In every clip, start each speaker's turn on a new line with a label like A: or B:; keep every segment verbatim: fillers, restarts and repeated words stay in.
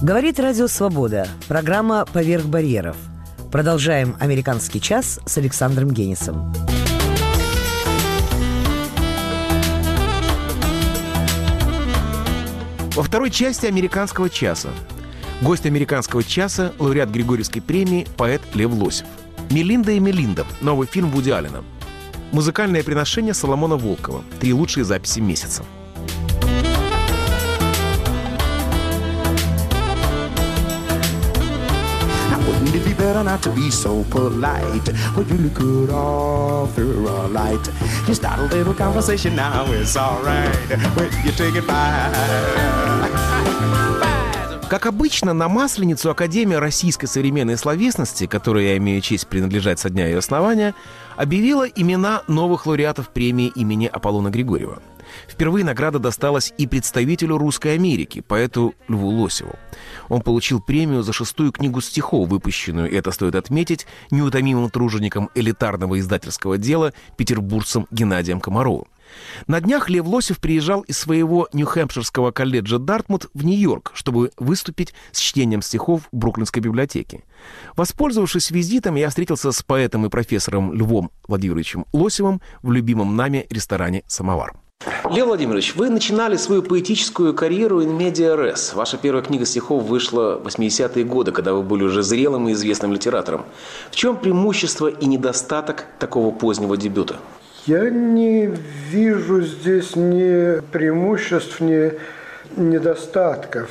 A: Говорит Радио Свобода. Программа «Поверх барьеров». Продолжаем «Американский час» с Александром Генисом.
B: Во второй части «Американского часа» гость «Американского часа» — лауреат Григорьевской премии, поэт Лев Лосев. «Мелинда и Мелинда» — новый фильм Вуди Аллена. Музыкальное приношение Соломона Волкова. Три лучшие записи месяца.
C: It'd be better not to be so polite. Well, you look good off your light. You start a little conversation now, it's alright. When you take it by.
B: Как обычно, на Масленицу Академия российской современной словесности, которой я имею честь принадлежать со дня ее основания, объявила имена новых лауреатов премии имени Аполлона Григорьева. Впервые награда досталась и представителю Русской Америки, поэту Льву Лосеву. Он получил премию за шестую книгу стихов, выпущенную, и это стоит отметить, неутомимым тружеником элитарного издательского дела петербуржцем Геннадием Комаровым. На днях Лев Лосев приезжал из своего Нью-Хэмпширского колледжа Дартмут в Нью-Йорк, чтобы выступить с чтением стихов в Бруклинской библиотеке. Воспользовавшись визитом, я встретился с поэтом и профессором Львом Владимировичем Лосевым в любимом нами ресторане «Самовар».
D: Лев Владимирович, вы начинали свою поэтическую карьеру in media res. Ваша первая книга стихов вышла в восьмидесятые годы, когда вы были уже зрелым и известным литератором. В чем преимущество и недостаток такого позднего дебюта?
E: Я не вижу здесь ни преимуществ, ни недостатков.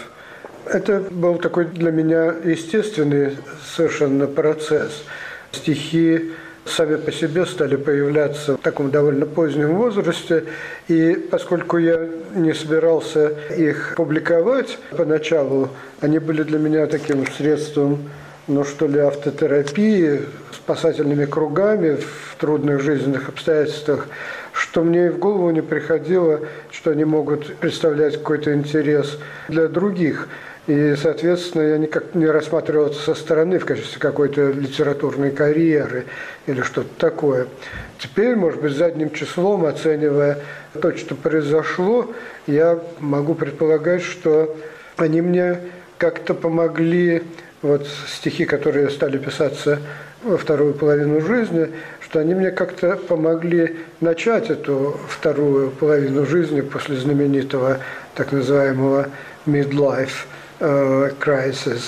E: Это был такой для меня естественный совершенно процесс. Стихи сами по себе стали появляться в таком довольно позднем возрасте, и поскольку я не собирался их публиковать поначалу, они были для меня таким средством, ну что ли, автотерапии, спасательными кругами в трудных жизненных обстоятельствах, что мне и в голову не приходило, что они могут представлять какой-то интерес для других. И, соответственно, я никак не рассматривал это со стороны в качестве какой-то литературной карьеры или что-то такое. Теперь, может быть, задним числом, оценивая то, что произошло, я могу предполагать, что они мне как-то помогли, вот стихи, которые стали писаться во вторую половину жизни, что они мне как-то помогли начать эту вторую половину жизни после знаменитого так называемого midlife crisis,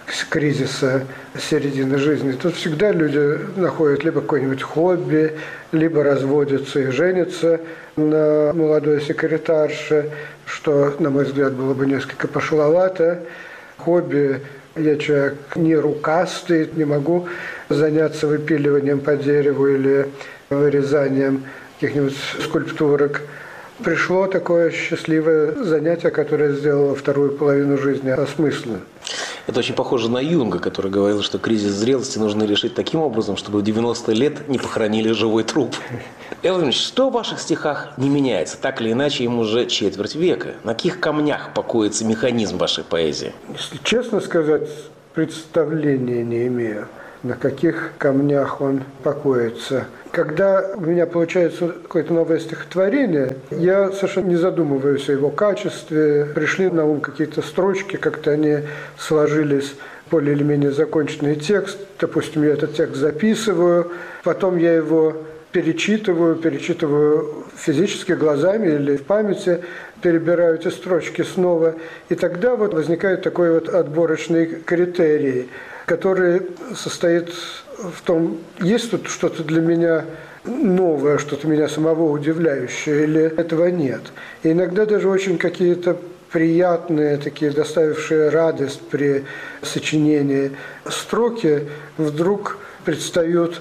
E: кризиса середины жизни. Тут всегда люди находят либо какое-нибудь хобби, либо разводятся и женятся на молодой секретарше, что, на мой взгляд, было бы несколько пошловато. Хобби, я человек не рукастый, не могу заняться выпиливанием по дереву или вырезанием каких-нибудь скульптурок. Пришло такое счастливое занятие, которое сделало вторую половину жизни осмысленной.
D: Это очень похоже на Юнга, который говорил, что кризис зрелости нужно решить таким образом, чтобы в девяносто лет не похоронили живой труп. Лев Владимирович, что в ваших стихах не меняется? Так или иначе, им уже четверть века. На каких камнях покоится механизм вашей поэзии?
E: Если честно сказать, представления не имею, на каких камнях он покоится. Когда у меня получается какое-то новое стихотворение, я совершенно не задумываюсь о его качестве. Пришли на ум какие-то строчки, как-то они сложились в более или менее законченный текст. Допустим, я этот текст записываю, потом я его перечитываю, перечитываю физически глазами или в памяти, перебираю эти строчки снова. И тогда вот возникает такой вот отборочный критерий, который состоит в том, есть тут что-то для меня новое, что-то меня самого удивляющее, или этого нет. И иногда даже очень какие-то приятные, такие доставившие радость при сочинении строки вдруг предстают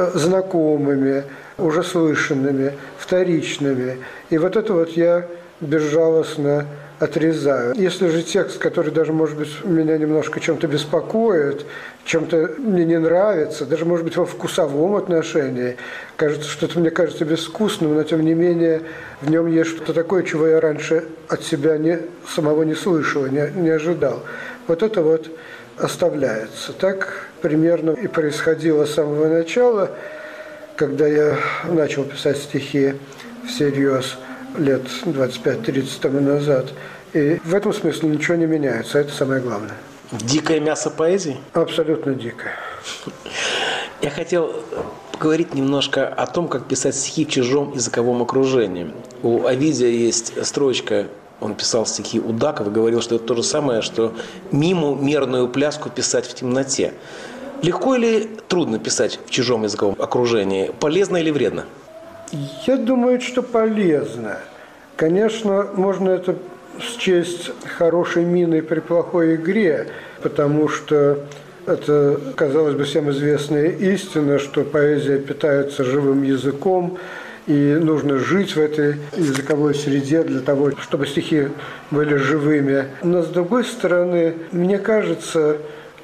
E: знакомыми, уже слышанными, вторичными. И вот это вот я безжалостно отрезаю. Если же текст, который даже, может быть, меня немножко чем-то беспокоит, чем-то мне не нравится, даже, может быть, во вкусовом отношении, кажется, что-то мне кажется безвкусным, но, тем не менее, в нем есть что-то такое, чего я раньше от себя не, самого не слышал, не, не ожидал. Вот это вот оставляется. Так примерно и происходило с самого начала, когда я начал писать стихи всерьез лет двадцать пять тридцать тому назад. И в этом смысле ничего не меняется, это самое главное.
D: Дикое мясо поэзии?
E: Абсолютно дикое.
D: Я хотел поговорить немножко о том, как писать стихи в чужом языковом окружении. У Овидия есть строчка, он писал стихи Удаков и говорил, что это то же самое, что миму мерную пляску писать в темноте. Легко или трудно писать в чужом языковом окружении? Полезно или вредно?
E: Я думаю, что полезно. Конечно, можно это счесть хорошей миной при плохой игре, потому что это, казалось бы, всем известная истина, что поэзия питается живым языком, и нужно жить в этой языковой среде для того, чтобы стихи были живыми. Но, с другой стороны, мне кажется,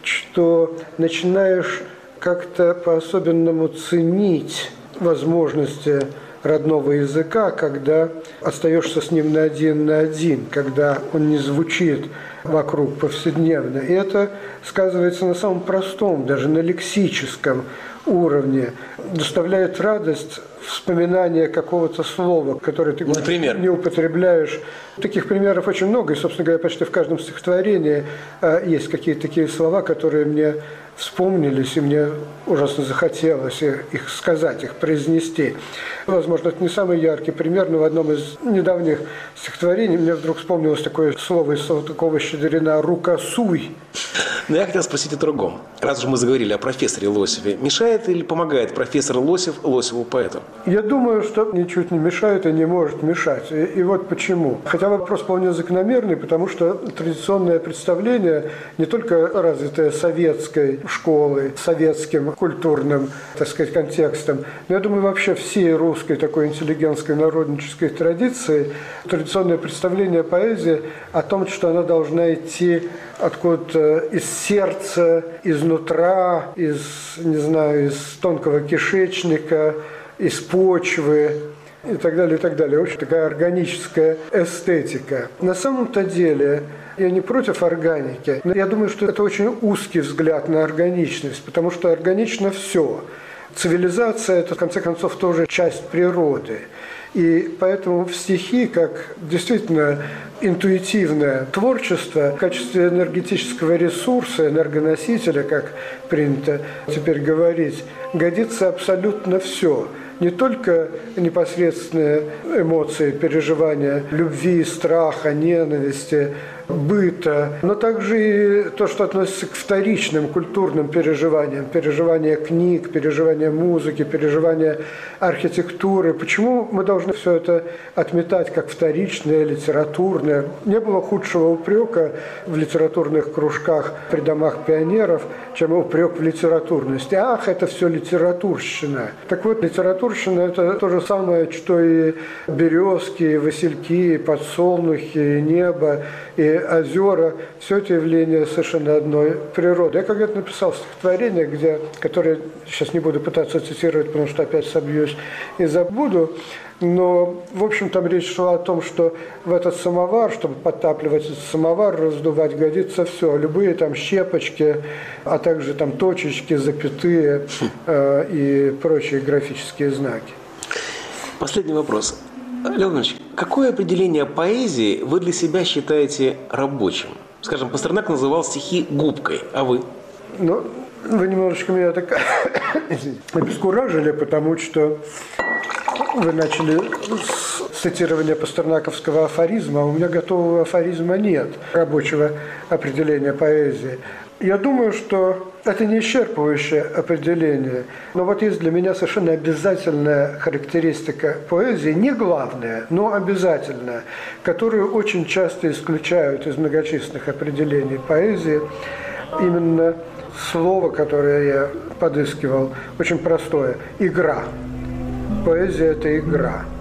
E: что начинаешь как-то по-особенному ценить возможности родного языка, когда остаешься с ним на один на один, когда он не звучит вокруг повседневно. И это сказывается на самом простом, даже на лексическом уровне. Доставляет радость вспоминание какого-то слова, которое ты
D: Например?
E: не употребляешь. Таких примеров очень много, и, собственно говоря, почти в каждом стихотворении есть какие-то такие слова, которые мне вспомнились, и мне ужасно захотелось их сказать, их произнести. Возможно, это не самый яркий пример, но в одном из недавних стихотворений мне вдруг вспомнилось такое слово из Салтыкова-Щедрина «рукосуй».
D: Но я хотел спросить о другом. Раз уж мы заговорили о профессоре Лосеве, мешает или помогает профессор Лосев Лосеву поэту?
E: Я думаю, что ничуть не мешает и не может мешать. И, и вот почему. Хотя вопрос вполне закономерный, потому что традиционное представление, не только развитое советской школой, советским культурным, так сказать, контекстом, но я думаю, вообще всей русской такой интеллигентской народнической традиции, традиционное представление поэзии о том, что она должна идти откуда-то из сердца, изнутра, из, не знаю, из тонкого кишечника, из почвы и так далее, и так далее. Очень такая органическая эстетика. На самом-то деле я не против органики, но я думаю, что это очень узкий взгляд на органичность, потому что органично все. Цивилизация – это, в конце концов, тоже часть природы. И поэтому в стихи, как действительно интуитивное творчество, в качестве энергетического ресурса, энергоносителя, как принято теперь говорить, годится абсолютно все. Не только непосредственные эмоции, переживания любви, страха, ненависти, быта, но также и то, что относится к вторичным культурным переживаниям, переживания книг, переживания музыки, переживания архитектуры. Почему мы должны все это отметать как вторичное, литературное? Не было худшего упрека в литературных кружках при домах пионеров, чем упрек в литературности. Ах, это все литературщина. Так вот, литературщина – это то же самое, что и березки, и васильки, и подсолнухи, и небо, и озера, все это явления совершенно одной природы. Я когда-то написал стихотворение, где, которое сейчас не буду пытаться цитировать, потому что опять собьюсь и забуду, но, в общем, там речь шла о том, что в этот самовар, чтобы подтапливать этот самовар, раздувать, годится все. Любые там щепочки, а также там точечки, запятые э, и прочие графические знаки.
D: Последний вопрос. Леонид Ильич, какое определение поэзии вы для себя считаете рабочим? Скажем, Пастернак называл стихи губкой, а вы?
E: Ну, вы немножечко меня так обескуражили, потому что вы начали с цитирования пастернаковского афоризма, а у меня готового афоризма нет, рабочего определения поэзии. Я думаю, что это не исчерпывающее определение, но вот есть для меня совершенно обязательная характеристика поэзии, не главная, но обязательная, которую очень часто исключают из многочисленных определений поэзии. Именно слово, которое я подыскивал, очень простое – игра. Поэзия – это игра.